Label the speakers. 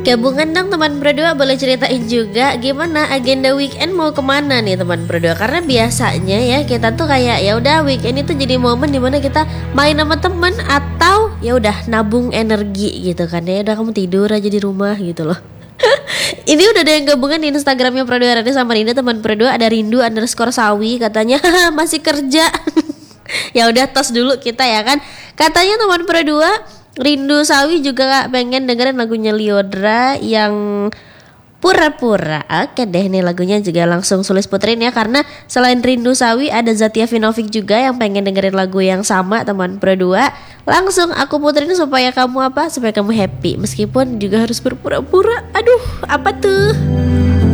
Speaker 1: Gabungan dong teman berdua, boleh ceritain juga gimana agenda weekend mau kemana nih teman berdua? Karena biasanya ya kita tuh kayak ya udah weekend itu jadi momen dimana kita main sama temen atau ya udah nabung energi gitu kan ya. Udah kamu tidur aja di rumah gitu loh. Ini udah ada yang gabungan di Instagramnya Produa Rani sama Rinda teman berdua, ada Rindu_Sawi katanya masih kerja. Ya udah tos dulu kita ya kan. Katanya teman berdua Rindu Sawi juga pengen dengerin lagunya Lyodra yang pura-pura. Oke deh, nih lagunya juga langsung Sulis puterin ya, karena selain Rindu Sawi ada Zatia Vinovic juga yang pengen dengerin lagu yang sama teman berdua. Langsung aku puterin supaya kamu apa? Supaya kamu happy meskipun juga harus berpura-pura. Aduh, apa tuh?